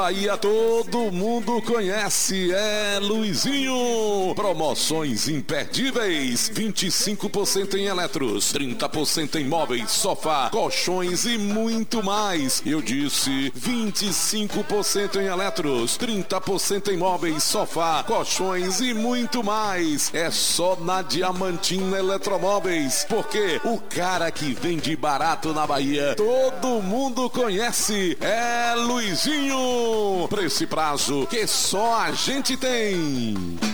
Bahia todo mundo conhece, é Luizinho. Promoções imperdíveis, 25% em eletros, 30% em móveis, sofá, colchões e muito mais. Eu disse 25% em eletros, 30% em móveis, sofá, colchões e muito mais. É só na Diamantina Eletromóveis, porque o cara que vende barato na Bahia todo mundo conhece, é Luizinho. Preço e prazo que só a gente tem.